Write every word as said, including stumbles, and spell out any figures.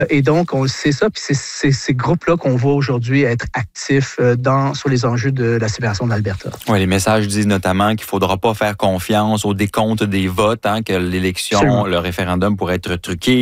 Et donc, on sait ça, puis c'est, c'est ces groupes-là qu'on voit aujourd'hui être actifs dans, sur les enjeux de la séparation de l'Alberta. Oui, les messages disent notamment qu'il ne faudra pas faire confiance au décompte des votes, hein, que l'élection, Absolument. Le référendum pourrait être truqué.